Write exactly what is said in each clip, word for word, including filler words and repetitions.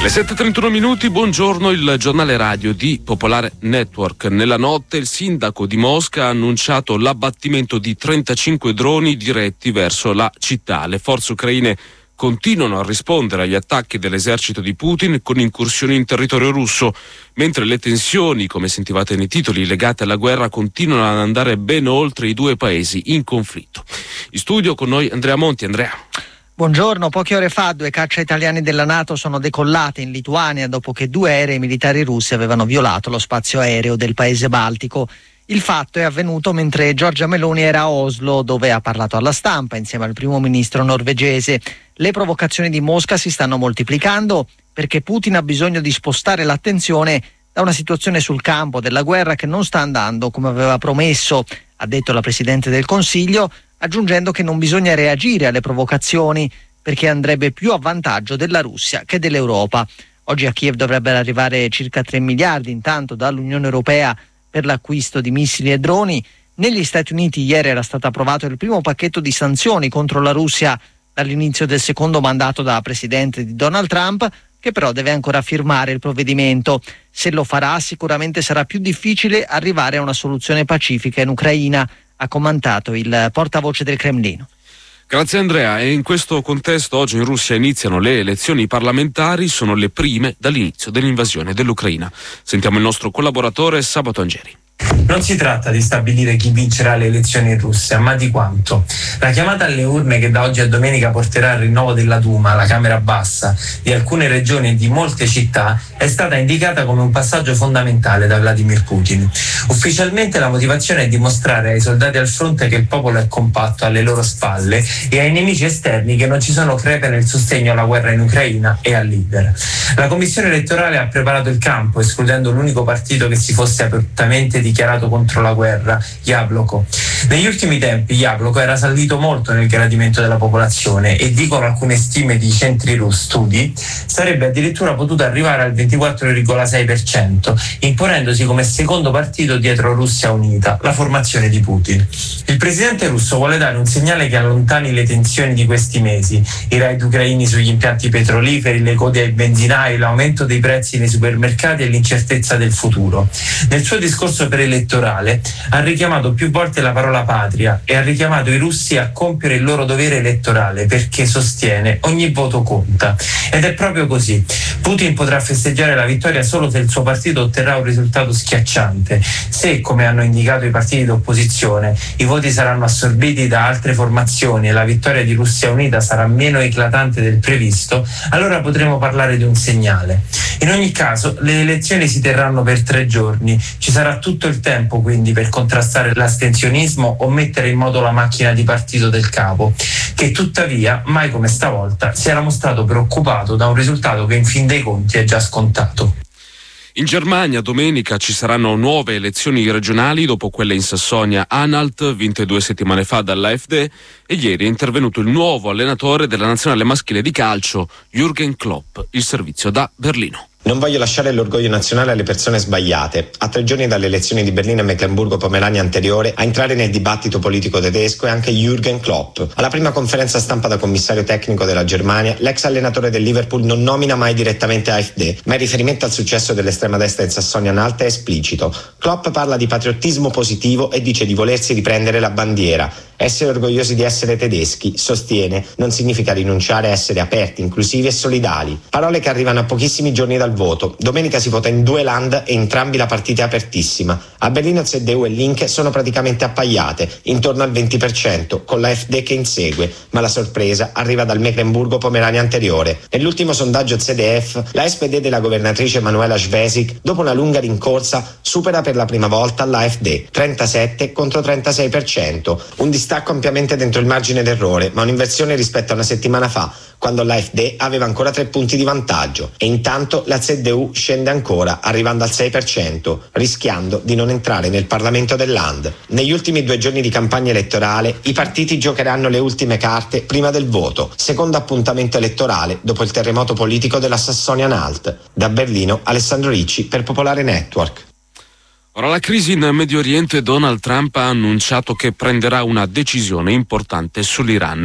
Le sette e trentuno minuti, buongiorno, il giornale radio di Popolare Network. Nella notte il sindaco di Mosca ha annunciato l'abbattimento di trentacinque droni diretti verso la città. Le forze ucraine continuano a rispondere agli attacchi dell'esercito di Putin con incursioni in territorio russo, mentre le tensioni, come sentivate nei titoli, legate alla guerra continuano ad andare ben oltre i due paesi in conflitto. In studio con noi Andrea Monti. Andrea. Buongiorno, poche ore fa due caccia italiani della NATO sono decollate in Lituania dopo che due aerei militari russi avevano violato lo spazio aereo del paese baltico. Il fatto è avvenuto mentre Giorgia Meloni era a Oslo, dove ha parlato alla stampa insieme al primo ministro norvegese. Le provocazioni di Mosca si stanno moltiplicando perché Putin ha bisogno di spostare l'attenzione da una situazione sul campo della guerra che non sta andando come aveva promesso, ha detto la Presidente del Consiglio, aggiungendo che non bisogna reagire alle provocazioni perché andrebbe più a vantaggio della Russia che dell'Europa. Oggi a Kiev dovrebbero arrivare circa tre miliardi intanto dall'Unione Europea per l'acquisto di missili e droni. Negli Stati Uniti ieri era stato approvato il primo pacchetto di sanzioni contro la Russia dall'inizio del secondo mandato da presidente di Donald Trump, che però deve ancora firmare il provvedimento. Se lo farà, sicuramente sarà più difficile arrivare a una soluzione pacifica in Ucraina, ha commentato il portavoce del Cremlino. Grazie Andrea. E in questo contesto oggi in Russia iniziano le elezioni parlamentari, sono le prime dall'inizio dell'invasione dell'Ucraina. Sentiamo il nostro collaboratore Sabato Angeri. Non si tratta di stabilire chi vincerà le elezioni in Russia, ma di quanto. La chiamata alle urne che da oggi a domenica porterà al rinnovo della Duma, la Camera Bassa, di alcune regioni e di molte città è stata indicata come un passaggio fondamentale da Vladimir Putin. Ufficialmente la motivazione è dimostrare ai soldati al fronte che il popolo è compatto alle loro spalle e ai nemici esterni che non ci sono crepe nel sostegno alla guerra in Ucraina e al leader. La commissione elettorale ha preparato il campo, escludendo l'unico partito che si fosse apertamente dichiarato contro la guerra, Yabloko. Negli ultimi tempi Yabloko era salito molto nel gradimento della popolazione e, dicono alcune stime di centri russi studi, sarebbe addirittura potuto arrivare al ventiquattro virgola sei per cento, imponendosi come secondo partito dietro Russia Unita, la formazione di Putin. Il presidente russo vuole dare un segnale che allontani le tensioni di questi mesi, i raid ucraini sugli impianti petroliferi, le code ai benzinai, l'aumento dei prezzi nei supermercati e l'incertezza del futuro. Nel suo discorso preelettorale ha richiamato più volte la parola patria e ha richiamato i russi a compiere il loro dovere elettorale perché sostiene ogni voto conta. Ed è proprio così. Putin potrà festeggiare la vittoria solo se il suo partito otterrà un risultato schiacciante. Se, come hanno indicato i partiti d'opposizione, i voti saranno assorbiti da altre formazioni e la vittoria di Russia Unita sarà meno eclatante del previsto, allora potremo parlare di un segnale. In ogni caso, le elezioni si terranno per tre giorni. Ci sarà tutto il tempo quindi per contrastare l'astensionismo o mettere in moto la macchina di partito del capo, che tuttavia, mai come stavolta, si era mostrato preoccupato da un risultato che in fin dei conti è già scontato. In Germania domenica ci saranno nuove elezioni regionali dopo quelle in Sassonia-Anhalt, vinte due settimane fa dall'AfD, e ieri è intervenuto il nuovo allenatore della nazionale maschile di calcio, Jürgen Klopp. Il servizio da Berlino. Non voglio lasciare l'orgoglio nazionale alle persone sbagliate. A tre giorni dalle elezioni di Berlino e Meclemburgo-Pomerania anteriore, a entrare nel dibattito politico tedesco è anche Jürgen Klopp. Alla prima conferenza stampa da commissario tecnico della Germania, l'ex allenatore del Liverpool non nomina mai direttamente AfD, ma il riferimento al successo dell'estrema destra in Sassonia-Anhalt è esplicito. Klopp parla di patriottismo positivo e dice di volersi riprendere la bandiera. Essere orgogliosi di essere tedeschi, sostiene, non significa rinunciare a essere aperti, inclusivi e solidali. Parole che arrivano a pochissimi giorni dal voto. Domenica si vota in due land e entrambi la partita è apertissima. A Berlino C D U e Link sono praticamente appaiate, intorno al venti per cento, con la AfD che insegue, ma la sorpresa arriva dal Meclemburgo-Pomerania anteriore. Nell'ultimo sondaggio Z D F, la S P D della governatrice Manuela Schwesig, dopo una lunga rincorsa, supera per la prima volta l'AfD, trentasette contro trentasei per cento, un distacco ampiamente dentro il margine d'errore, ma un'inversione rispetto a una settimana fa, quando l'AfD aveva ancora tre punti di vantaggio. E intanto la C D U scende ancora, arrivando al sei per cento, rischiando di non entrare nel Parlamento del Land. Negli ultimi due giorni di campagna elettorale, i partiti giocheranno le ultime carte prima del voto. Secondo appuntamento elettorale dopo il terremoto politico della Sassonia-Anhalt. Da Berlino, Alessandro Ricci per Popolare Network. Ora la crisi in Medio Oriente, Donald Trump ha annunciato che prenderà una decisione importante sull'Iran.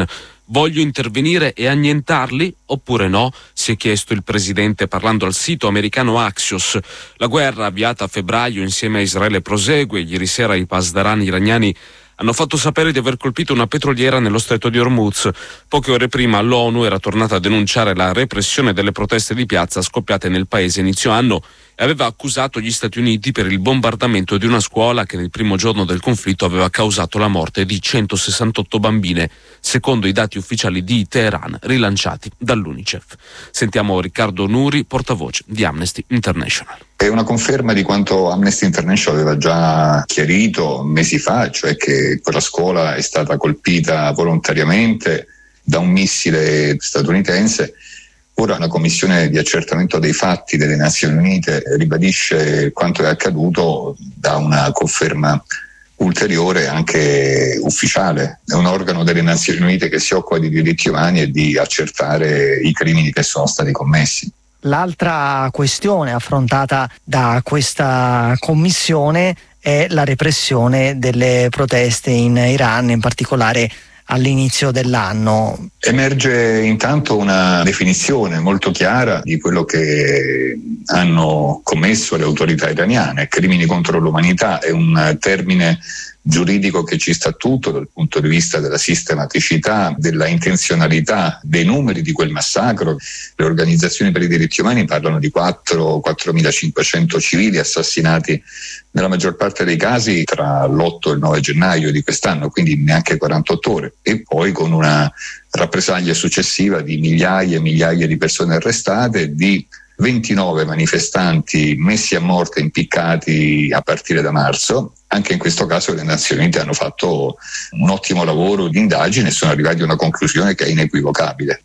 Voglio intervenire e annientarli oppure no? Si è chiesto il presidente parlando al sito americano Axios. La guerra avviata a febbraio insieme a Israele prosegue. Ieri sera i pasdaran iraniani hanno fatto sapere di aver colpito una petroliera nello stretto di Hormuz. Poche ore prima l'ONU era tornata a denunciare la repressione delle proteste di piazza scoppiate nel paese inizio anno e aveva accusato gli Stati Uniti per il bombardamento di una scuola che nel primo giorno del conflitto aveva causato la morte di centosessantotto bambine, secondo i dati ufficiali di Teheran rilanciati dall'UNICEF. Sentiamo Riccardo Nuri, portavoce di Amnesty International. È una conferma di quanto Amnesty International aveva già chiarito mesi fa, cioè che quella scuola è stata colpita volontariamente da un missile statunitense. Ora una commissione di accertamento dei fatti delle Nazioni Unite ribadisce quanto è accaduto da una conferma ulteriore anche ufficiale. È un organo delle Nazioni Unite che si occupa di diritti umani e di accertare i crimini che sono stati commessi. L'altra questione affrontata da questa commissione è la repressione delle proteste in Iran, in particolare all'inizio dell'anno. Emerge intanto una definizione molto chiara di quello che hanno commesso le autorità iraniane. Crimini contro l'umanità è un termine giuridico che ci sta tutto dal punto di vista della sistematicità, della intenzionalità, dei numeri di quel massacro. Le organizzazioni per i diritti umani parlano di quattromilacinquecento civili assassinati nella maggior parte dei casi tra l'otto e il nove gennaio di quest'anno, quindi neanche quarantotto ore, e poi con una rappresaglia successiva di migliaia e migliaia di persone arrestate, di ventinove manifestanti messi a morte, impiccati a partire da marzo. Anche in questo caso le Nazioni Unite hanno fatto un ottimo lavoro di indagine e sono arrivati a una conclusione che è inequivocabile.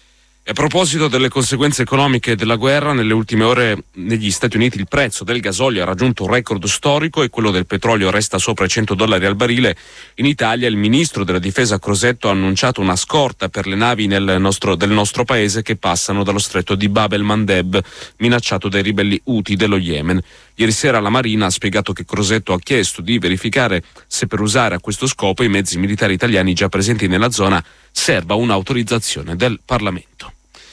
A proposito delle conseguenze economiche della guerra, nelle ultime ore negli Stati Uniti il prezzo del gasolio ha raggiunto un record storico e quello del petrolio resta sopra i cento dollari al barile. In Italia il ministro della difesa Crosetto ha annunciato una scorta per le navi nel nostro, del nostro paese che passano dallo stretto di Bab el-Mandeb, minacciato dai ribelli Houthi dello Yemen. Ieri sera la Marina ha spiegato che Crosetto ha chiesto di verificare se per usare a questo scopo i mezzi militari italiani già presenti nella zona serva un'autorizzazione del Parlamento.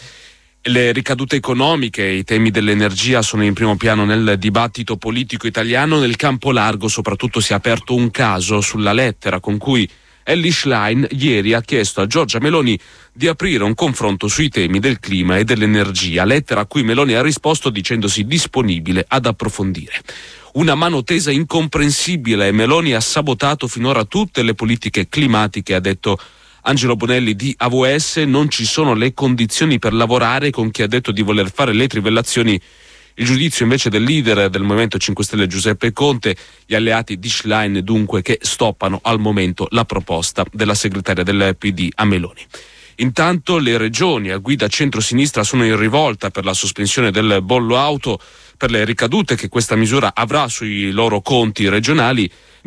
Le ricadute economiche e i temi dell'energia sono in primo piano nel dibattito politico italiano. Nel campo largo soprattutto si è aperto un caso sulla lettera con cui Elly Schlein ieri ha chiesto a Giorgia Meloni di aprire un confronto sui temi del clima e dell'energia, lettera a cui Meloni ha risposto dicendosi disponibile ad approfondire. Una mano tesa incomprensibile e Meloni ha sabotato finora tutte le politiche climatiche, ha detto Angelo Bonelli di A W S. Non ci sono le condizioni per lavorare con chi ha detto di voler fare le trivellazioni. Il giudizio invece del leader del Movimento cinque Stelle Giuseppe Conte, gli alleati di Schlein dunque che stoppano al momento la proposta della segretaria del P D a Meloni. Intanto le regioni a guida centrosinistra sono in rivolta per la sospensione del bollo auto, per le ricadute che questa misura avrà sui loro conti regionali.